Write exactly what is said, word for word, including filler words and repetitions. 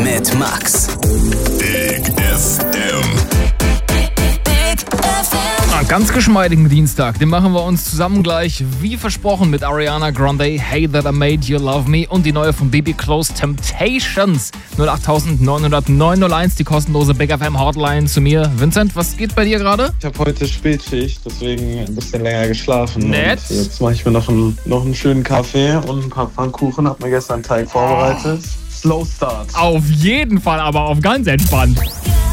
mit Max. Big F M. Einen ganz geschmeidigen Dienstag, den machen wir uns zusammen gleich, wie versprochen, mit Ariana Grande, Hey That I Made You Love Me und die neue von B B Close, Temptations. null acht neun null null neun null eins, die kostenlose Big F M Hotline zu mir. Vincent, was geht bei dir gerade? Ich habe heute Spätschicht, deswegen ein bisschen länger geschlafen. Nett. Und jetzt mache ich mir noch einen, noch einen schönen Kaffee und ein paar Pfannkuchen. Hab mir gestern einen Teig vorbereitet. Slow Start. Auf jeden Fall, aber auf ganz entspannt.